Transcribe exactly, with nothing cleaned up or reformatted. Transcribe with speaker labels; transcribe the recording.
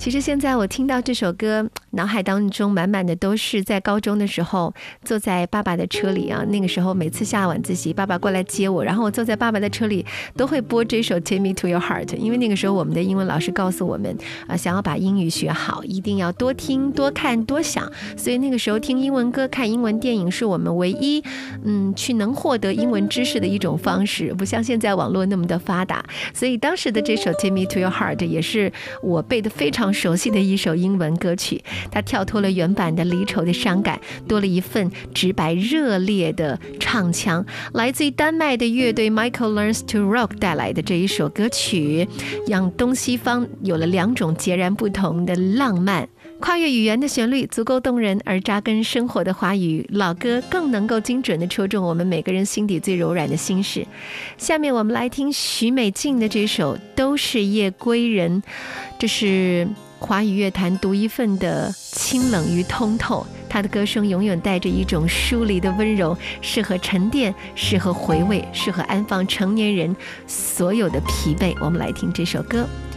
Speaker 1: 其实现在我听到这首歌，脑海当中满满的都是在高中的时候坐在爸爸的车里啊，那个时候每次下晚自习爸爸过来接我，然后我坐在爸爸的车里都会播这首 Take Me to Your Heart， 因为那个时候我们的英文老师告诉我们啊，想要把英语学好一定要多听多看多想，所以那个时候听英文歌看英文电影是我们唯一嗯去能获得英文知识的一种方式，不像现在网络那么的发达，所以当时的这首 Take Me to Your Heart 也是我背得非常熟悉的一首英文歌曲，它跳脱了原版的离愁的伤感，多了一份直白热烈的唱腔。来自于丹麦的乐队 Michael Learns to Rock 带来的这一首歌曲，让东西方有了两种截然不同的浪漫。跨越语言的旋律足够动人，而扎根生活的华语老歌更能够精准地戳中我们每个人心底最柔软的心事。下面我们来听许美静的这首《都是夜归人》，这是华语乐坛独一份的清冷与通透，她的歌声永远带着一种疏离的温柔，适合沉淀，适合回味，适合安放成年人所有的疲惫。我们来听这首歌。